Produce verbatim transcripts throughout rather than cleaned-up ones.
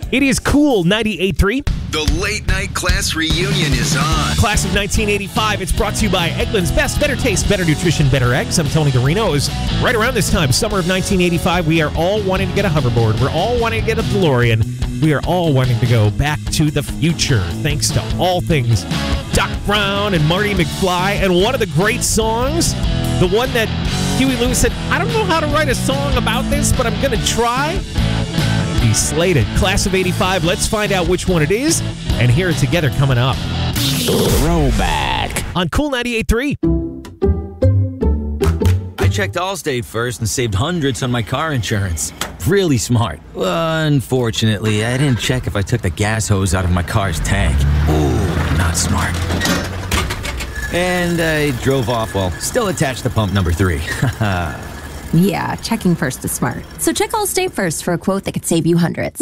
It is Cool ninety-eight point three. The late night class reunion is on. Class of nineteen eighty-five. It's brought to you by Eggland's Best. Better taste, better nutrition, better eggs. I'm Tony Garino. It was right around this time, summer of nineteen eighty-five. We are all wanting to get a hoverboard. We're all wanting to get a DeLorean. We are all wanting to go back to the future, thanks to all things Doc Brown and Marty McFly. And one of the great songs, the one that Huey Lewis said, I don't know how to write a song about this, but I'm going to try. Be slated. Class of eighty-five. Let's find out which one it is and hear it together coming up. Throwback. On Cool ninety-eight point three. I checked Allstate first and saved hundreds on my car insurance. Really smart. Unfortunately, I didn't check if I took the gas hose out of my car's tank. Ooh, not smart. And I drove off while still attached to pump number three. Yeah, checking first is smart. So check Allstate first for a quote that could save you hundreds.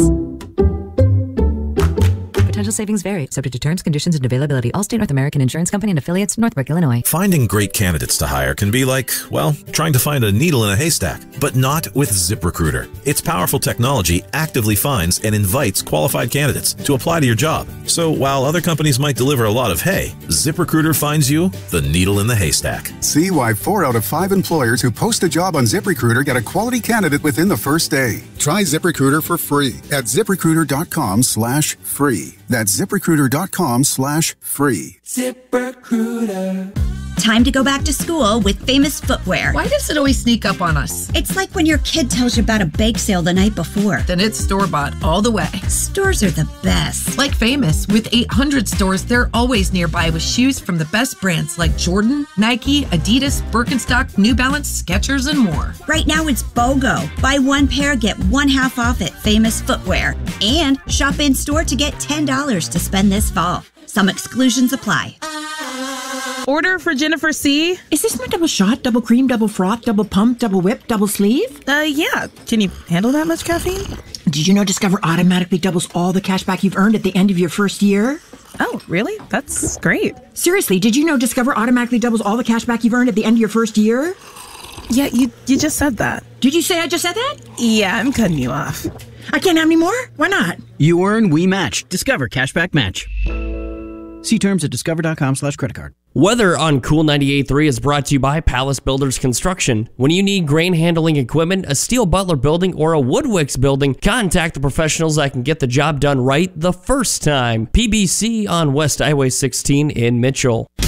Potential savings vary, subject to terms, conditions, and availability. Allstate North American Insurance Company and affiliates, Northbrook, Illinois. Finding great candidates to hire can be like, well, trying to find a needle in a haystack, but not with ZipRecruiter. Its powerful technology actively finds and invites qualified candidates to apply to your job. So while other companies might deliver a lot of hay, ZipRecruiter finds you the needle in the haystack. See why four out of five employers who post a job on ZipRecruiter get a quality candidate within the first day. Try ZipRecruiter for free at ZipRecruiter.com slash free. That's ZipRecruiter.com slash free. ZipRecruiter. Time to go back to school with Famous Footwear. Why does it always sneak up on us? It's like when your kid tells you about a bake sale the night before. Then it's store-bought all the way. Stores are the best. Like Famous, with eight hundred stores, they're always nearby with shoes from the best brands like Jordan, Nike, Adidas, Birkenstock, New Balance, Skechers, and more. Right now it's BOGO. Buy one pair, get one half off at Famous Footwear. And shop in-store to get ten dollars to spend this fall. Some exclusions apply. Order for Jennifer C. Is this my double shot, double cream, double froth, double pump, double whip, double sleeve? Uh, yeah. Can you handle that much caffeine? Did you know Discover automatically doubles all the cash back you've earned at the end of your first year? Oh, really? That's great. Seriously, did you know Discover automatically doubles all the cash back you've earned at the end of your first year? Yeah, you you just said that. Did you say I just said that? Yeah, I'm cutting you off. I can't have any more? Why not? You earn, we match. Discover Cashback Match. See terms at discover.com slash credit card. Weather on Cool ninety-eight point three is brought to you by Palace Builders Construction. When you need grain handling equipment, a Steel Butler building, or a Woodwix building, contact the professionals that can get the job done right the first time. P B C on West Highway sixteen in Mitchell.